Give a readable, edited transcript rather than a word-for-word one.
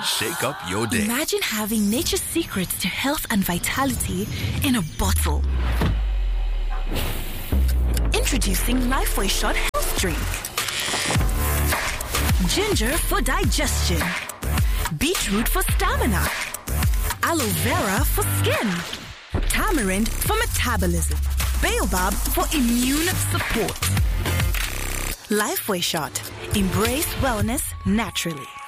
shake up your day. Imagine having nature's secrets to health and vitality in a bottle. Introducing Lifeway Shot Health Drink. Ginger for digestion. Beetroot for stamina. Aloe vera for skin. Tamarind for metabolism. Baobab for immune support. Lifeway Shot. Embrace wellness naturally.